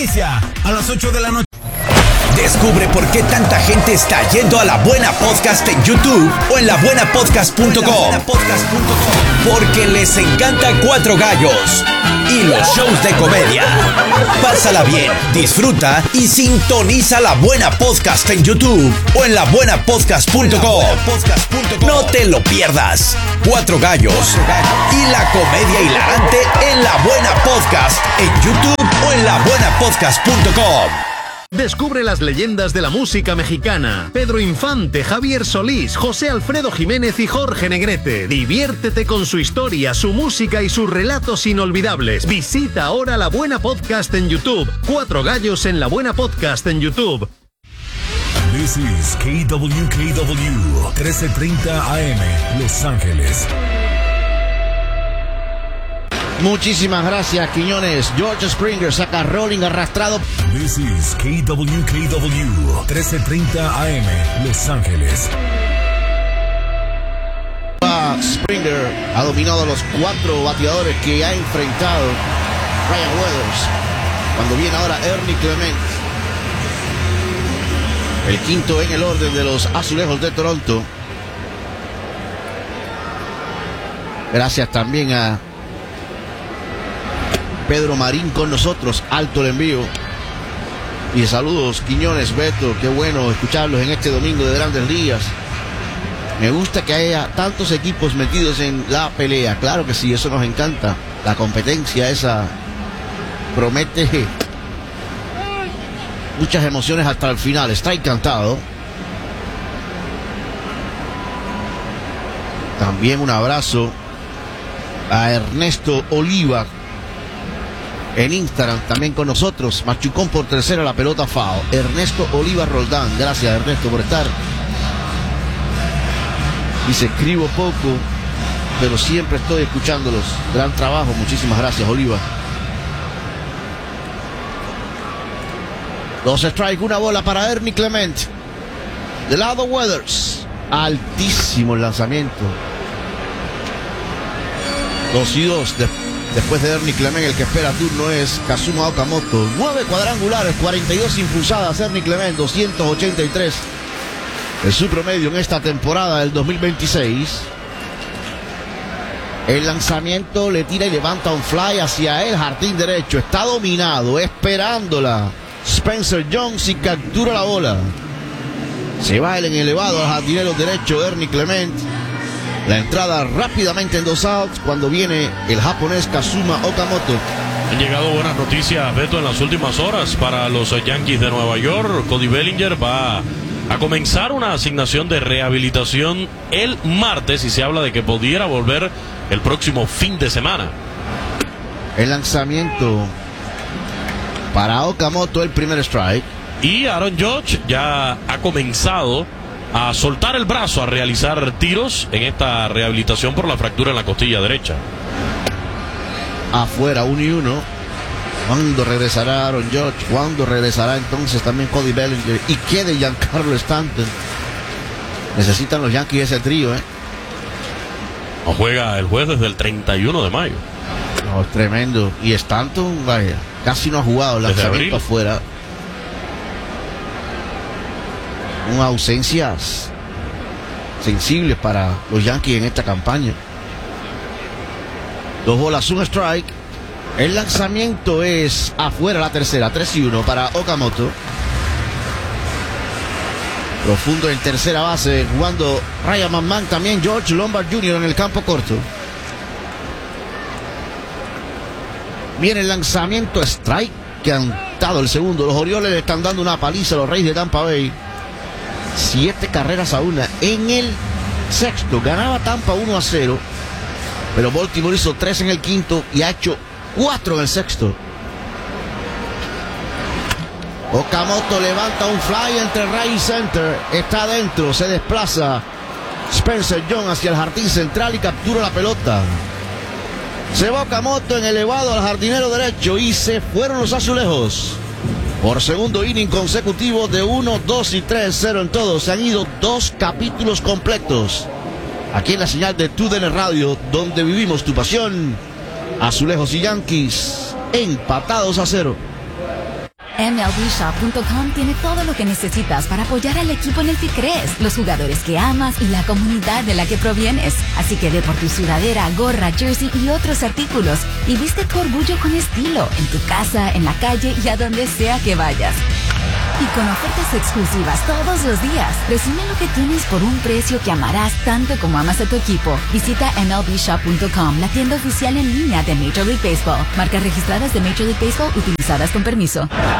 Inicia a las 8 de la noche. Descubre por qué tanta gente está yendo a La Buena Podcast en YouTube o en labuenapodcast.com. Porque les encanta Cuatro Gallos y los shows de comedia. Pásala bien, disfruta y sintoniza La Buena Podcast en YouTube o en labuenapodcast.com. No te lo pierdas. Cuatro Gallos y la comedia hilarante en La Buena Podcast en YouTube o en labuenapodcast.com. Descubre las leyendas de la música mexicana. Pedro Infante, Javier Solís, José Alfredo Jiménez y Jorge Negrete. Diviértete con su historia, su música y sus relatos inolvidables. Visita ahora La Buena Podcast en YouTube. Cuatro Gallos en La Buena Podcast en YouTube. This is KWKW 1330 AM, Los Ángeles. Muchísimas gracias, Quiñones. George Springer saca rolling arrastrado. This is KWKW 1330 AM, Los Ángeles. Springer ha dominado a los 4 bateadores que ha enfrentado Ryan Weathers. Cuando viene ahora Ernie Clement, el quinto en el orden de los Azulejos de Toronto. Gracias también a Pedro Marín con nosotros, alto el envío. Y saludos, Quiñones, Beto, qué bueno escucharlos en este domingo de Grandes Ligas. Me gusta que haya tantos equipos metidos en la pelea. Claro que sí, eso nos encanta. La competencia esa promete muchas emociones hasta el final. Está encantado. También un abrazo a Ernesto Oliva en Instagram, también con nosotros. Machucón por tercera, la pelota foul. Ernesto Oliva Roldán, gracias Ernesto por estar. Dice, escribo poco, pero siempre estoy escuchándolos. Gran trabajo, muchísimas gracias, Oliva. 2 strikes, una bola para Ernie Clement. Del lado Weathers, altísimo el lanzamiento. 2-2 después de Ernie Clement. El que espera turno es Kazuma Okamoto. 9 cuadrangulares, 42 impulsadas. Ernie Clement, 283 es su promedio en esta temporada del 2026. El lanzamiento le tira y levanta un fly hacia el jardín derecho. Está dominado, esperándola Spencer Jones y captura la bola. Se va el en elevado al jardinero derecho Ernie Clement. La entrada rápidamente en 2 outs cuando viene el japonés Kazuma Okamoto. Han llegado buenas noticias, Beto, en las últimas horas para los Yankees de Nueva York. Cody Bellinger va a comenzar una asignación de rehabilitación el martes y se habla de que pudiera volver el próximo fin de semana. El lanzamiento para Okamoto, el primer strike. Y Aaron Judge ya ha comenzado a soltar el brazo, a realizar tiros en esta rehabilitación por la fractura en la costilla derecha. Afuera, 1-1. ¿Cuándo regresará Aaron Judge? ¿Cuándo regresará entonces también Cody Bellinger? ¿Y qué de Giancarlo Stanton? Necesitan los Yankees ese trío, No juega el juez desde el 31 de mayo. No, tremendo. Y Stanton, vaya, casi no ha jugado. El lanzamiento afuera. Unas ausencias sensibles para los Yankees en esta campaña. 2 bolas, 1 strike. El lanzamiento es afuera, la tercera. 3-1 para Okamoto. Profundo en tercera base, jugando Ryan McMahon, también George Lombard Jr. en el campo corto. Viene el lanzamiento, strike cantado el segundo. Los Orioles le están dando una paliza a los Reyes de Tampa Bay. 7 carreras a 1 en el sexto. Ganaba Tampa 1-0, pero Baltimore hizo 3 en el quinto y ha hecho 4 en el sexto. Okamoto levanta un fly entre right y center. Está adentro, se desplaza Spencer Jones hacia el jardín central y captura la pelota. Se va Okamoto en elevado al jardinero derecho y se fueron los Azulejos. Por segundo inning consecutivo de 1, 2 y 3, 0 en todo. Se han ido 2 capítulos completos. Aquí en la señal de TUDN Radio, donde vivimos tu pasión. Azulejos y Yankees empatados a 0. MLBshop.com tiene todo lo que necesitas para apoyar al equipo en el que crees, los jugadores que amas y la comunidad de la que provienes. Así que ve por tu sudadera, gorra, jersey y otros artículos y viste tu orgullo con estilo, en tu casa, en la calle y a donde sea que vayas. Y con ofertas exclusivas todos los días, recibe lo que tienes por un precio que amarás tanto como amas a tu equipo. Visita MLBshop.com, la tienda oficial en línea de Major League Baseball. Marcas registradas de Major League Baseball utilizadas con permiso.